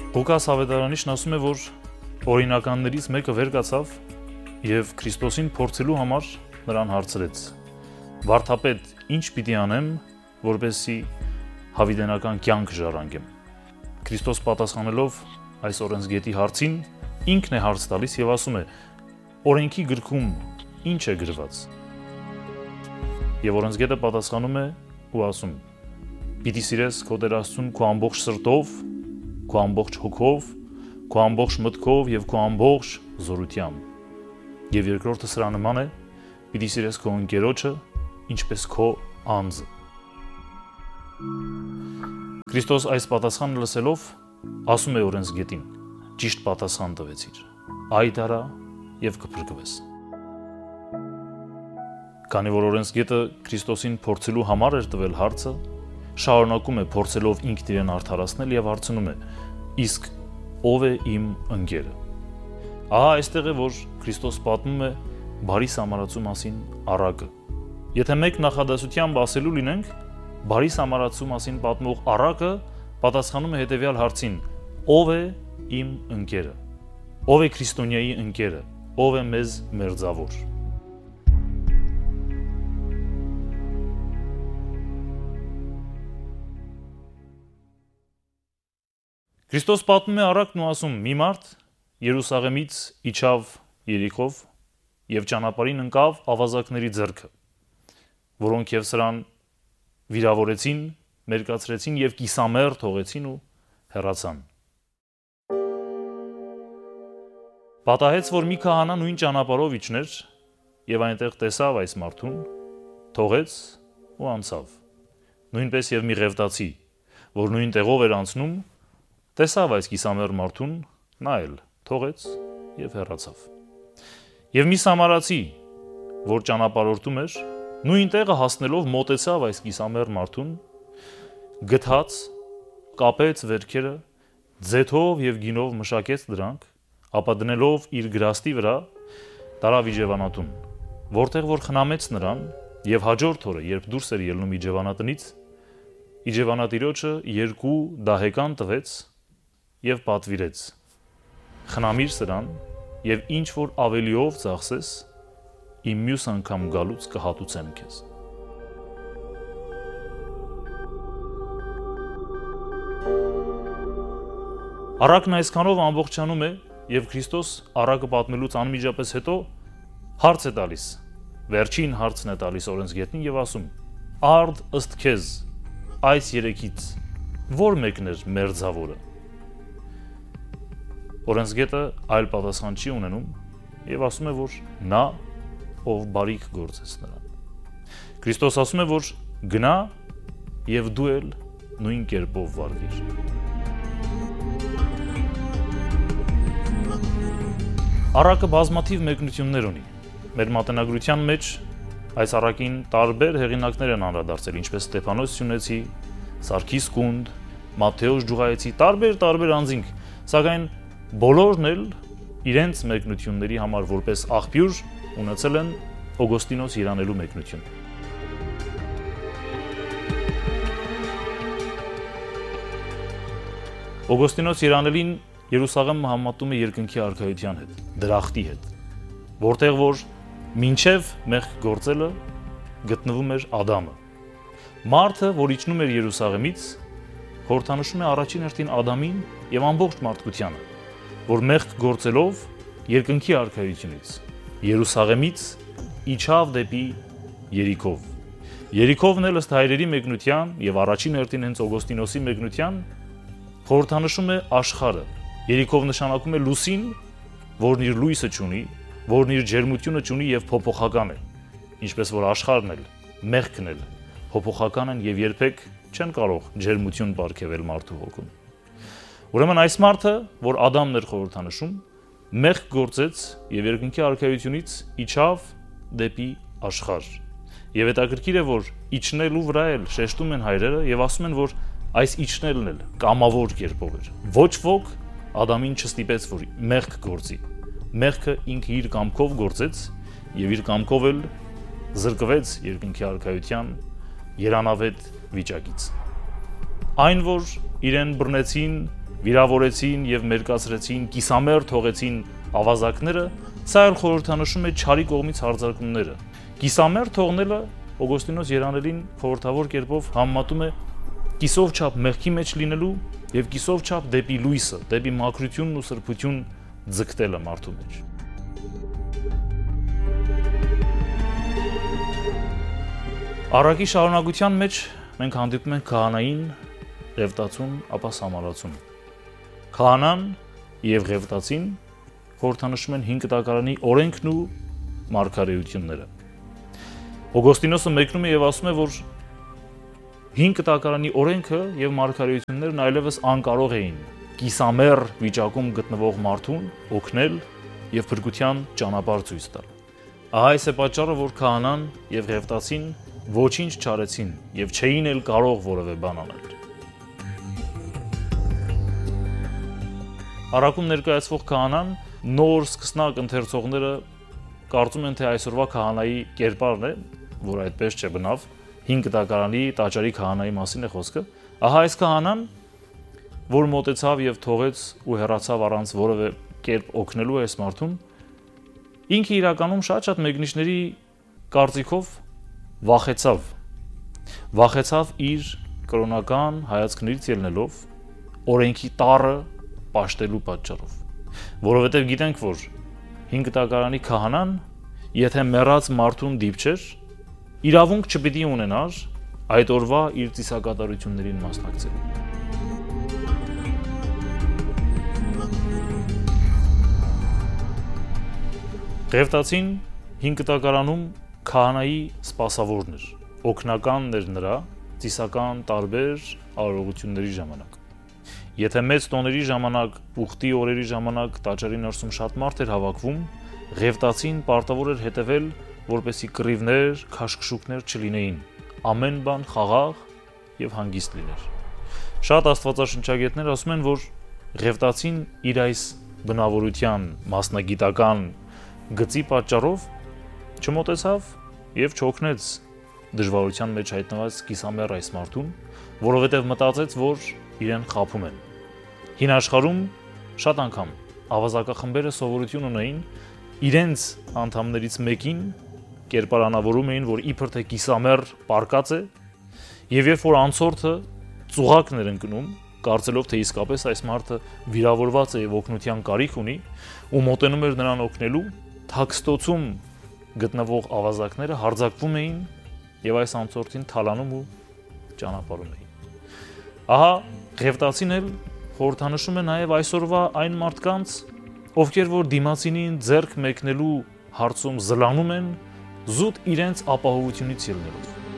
Ղուկաս ավետարանիչն ասում է, որ օրինականներից մեկը վեր կացավ եւ Քրիստոսին փորձելու համար նրան հարցրեց. «Վարդապետ, ինչ պիտի անեմ, որպեսզի հավիտենական կյանք ժառանգեմ»։ Քրիստոս պատասխանելով այս օրենսգետի հարցին, ինքն է հարց տալիս եւ ասում է. «Օրենքի գրքում ինչ է գրված»։ Եվ օրենսգետը պատասխանում է ու ասում. «Պիտի սիրես քո Տեր Աստծուն քո ամբողջ սրտով, քո ամբողջ հոգով, քո ամբողջ մտքով եւ քո ամբողջ զորությամբ»։ Եվ երկրորդը սրա նման է. «Պիտի սիրես քո ընկերոջը, ինչպես քո անձը»։ Քրիստոս այս պատասխանը լսելով ասում է օրենսգետին. «Ճիշտ պատասխան տվեցիր, այդ արա եւ կփրկվես»։ Քանի որ օրենսգետը Քրիստոսին փորձելու համար էր տվել հարցը, շարունակում է փորձելով ինքն իրեն արդարացնել եւ հարցնում է. «Իսկ ով է իմ ընկերը»։ Ահա այստեղ է, որ Քրիստոս պատմում է բարի սամարացու մասին առակը։ Եթե մեկ նախադասությամբ ասելու լինենք, բարի սամարացու մասին պատմող առակը պատասխանում է հետեւյալ հարցին. ով է իմ ընկերը, ով է քրիստոնյայի ընկերը, ով է մեզ մերձավոր։ Քրիստոս պատմում է առակն ու ասում. մի մարդ Երուսաղեմից իջավ Երիքով եւ ճանապարհին ընկավ ավազակների ձեռքը, որոնք եւ սրան վիրավորեցին, մերկացրեցին եւ կիսամեռ թողեցին ու հեռացան։ Պատահեց, որ մի քահանա նույն ճանապարհով իջներ եւ այնտեղ տեսավ այս մարդուն, թողեց ու անցավ։ Նույնպես եւ մի ղևտացի, որ նույն տեղով էր անցնում, տեսավ այս կիսամեռ մարդուն, նա էլ թողեց եւ հեռացավ։ Եվ մի սամարացի, որ ճանապարհորդում էր, նույն տեղը հասնելով մոտեցավ այս կիսամեռ մարդուն, գթաց, կապեց վերքերը, ձեթով եւ գինով մշակեց դրանք, ապա դնելով իր գրաստի վրա, տարավ իջևանատուն, որտեղ որ խնամեց նրան, եւ հաջորդ օրը, երբ դուրս էր ելնում իջևանատնից, իջևանատիրոջը 2 դահեկան տվեց եւ պատվիրեց. «Խնամիր սրան եւ ինչ որ ավելիով ծախսես, իմ մյուս անգամ գալուց կհատուցեմ քեզ»։ Առակն այսքանով ամբողջանում է եւ Քրիստոս առակը պատմելուց անմիջապես հետո հարց է տալիս, վերջին հարցն է տալիս օրենսգետին եւ ասում. «Արդ ըստ քեզ այս երեքից ո՞ր մեկն էր մերձավորը»։ Օրենսգետը այլ պատասխան չի ունենում եւ ասում է, որ նա, ով բարիք գործեց նրան։ Քրիստոս ասում է, որ գնա եւ դու էլ նույն կերպով վարվիր։ Առակը բազմաթիվ մեկնություններ ունի։ Մեր մատենագրության մեջ այս առակին տարբեր հեղինակներ են անդրադարձել, ինչպես Ստեփանոս Սյունեցի, Սարգիս Կունդ, Մատթեոս Ջուղայեցի, տարբեր անձինք, սակայն բոլորն էլ իրենց մեկնությունների համար որպես աղբյուր ունեցել են Օգոստինոս Երանելու մեկնություն։ Օգոստինոս Երանելին Երուսաղեմը համատում է երկնքի արքայության հետ, դրախտի հետ, որտեղ որ մինչև մեղք գործելը գտնվում էր Ադամը։ Մարդը, որ իջնում էր Երուսաղեմից, խորհրդանշում է առաջին հերթին Ադամին եւ ամբողջ մարդկությանը, որ մեղք գործելով երկնքի արքայությունից Երուսաղեմից իջավ դեպի Երիքով։ Երիքովն էլ ըստ հայրերի մեկնության եւ առաջին հերթին հենց Օգոստինոսի մեկնության խորհրդանշում է աշխարհը։ Երիքով նշանակում է լուսին, որն իր լույսը չունի, որն իր ջերմությունը չունի եւ փոփոխական է, ինչպես որ աշխարհն էլ, մեղքն էլ փոփոխական են եւ երբեք չեն կարող ջերմություն ապարգևել մարդու հոգուն։ Ուրեմն այս մարդը, որ Ադամն էր խորհրդանշում, մեղք գործեց եւ երկնքի արքայությունից իջավ դեպի աշխարհ։ Եվ հետաքրքիր է, որ իջնելու վրա էլ շեշտում են հայրերը եւ ասում են, որ այս իջնելն էլ կամավոր կերպով էր։ Ոչ ոք Ադամին չստիպեց, որ մեղք գործի։ Մեղքը ինքը իր կամքով գործեց եւ իր կամքով էլ զրկվեց երկնքի արքայության երանավետ վիճակից։ Այն, որ իրեն բռնեցին, վիրավորեցին եւ մերկացրեցին, կիսամեռ թողեցին ավազակները, սա էլ խորհրդանշում է չարի կողմից հարձակումները։ Կիսամեռ թողնելը Օգոստինոս Երանելին խորհրդավոր կերպով համեմատում է կիսով չափ մեղքի մեջ լինելու եւ կիսով չափ դեպի լույսը, դեպի մաքրությունն ու սրբություն ձգտելը մարդու մեջ։ Առակի շարունակության մեջ մենք հանդիպում ենք քահանային, ղևտացուն, ապա սամարացուն։ Քահանան եւ ղևտացին խորհրդանշում են 5 տակարանի օրենքն ու մարգարեությունները։ Օգոստինոսը մեկնում է եւ ասում է, որ 5 տակարանի օրենքը եւ մարգարեություններն այլևս անկարող էին կիսամեռ վիճակում գտնվող մարդուն օգնել եւ փրկության ճանապարհ ցույց տալ։ Ահա այս է պատճառը, որ քահանան եւ ղևտացին ոչինչ չարեցին եւ չէին էլ կարող որևէ բան անել։ Առաքում ներկայացվող քահանան նոր սկսնակ ընթերցողները կարծում են, թե այսօրվա քահանայի կերպարն է, որ այդպես չէ բնավ, 5 տակարանի տաճարի քահանայի մասին է խոսքը։ Ահա այս քահանան, որ մոտեցավ եւ թողեց ու հեռացավ առանց որևէ կերպ օգնելու այս մարդուն, ինքը իրականում շատ մեկնիչների կարծիքով վախեցավ իր կրոնական հայացքներից ելնելով օրենքի տառը պաշտելու պատճառով, որովհետև գիտենք, որ 5 տակարանի քահանան, եթե մեռած մարդուն դիպչեր, իրավունք չպիտի ունենար այդ օրվա իր ծիսակատարություններին մասնակցելու։ Ղևտացին 5 տակարանում քահանայի սպասավորն էր, օգնականն էր նրա ծիսական տարբեր արարողությունների ժամանակ։ Եթե մեծ տոների ժամանակ, ուխտի օրերի ժամանակ տաճարի ներսում շատ մարդ էր հավաքվում, ղևտացին պարտավոր էր հետևել, որպեսզի կռիվներ, քաշքշուկներ չլինեին, ամեն բան խաղաղ եւ հանգիստ լիներ։ Շատ աստվածաշնչագետներ ասում են, որ ղևտացին իր այս բնավորության մասնագիտական գծի պատճառով չմոտեցավ եւ չօգնեց դժվարության մեջ հայտնված կիսամեռ այս մարդուն, որովհետեւ մտածեց, որ իրեն խաբում են։ Հին աշխարհում շատ անգամ ավազակախմբերը սովորություն ունեին իրենց անդամներից մեկին կերպարանավորում էին, որ իբր թե կիսամեռ պարկած է, եւ երբ որ անցորդը ծուղակն էր ընկնում, կարծելով թե իսկապես այս մարդը վիրավորված է եւ օգնության կարիք ունի, ու մոտենում էր նրան օգնելու, թաքստոցում գտնվող ավազակները հարձակվում էին եւ այս անցորդին թալանում ու ճանապարհում էին։ Ահա ղևտացին էլ խորհրդանշում է նաեւ այսօրվա այն մարդկանց, ովքեր որ դիմացինին ձեռք մեկնելու հարցում զլանում են զուտ իրենց ապահովությունից ելնելով։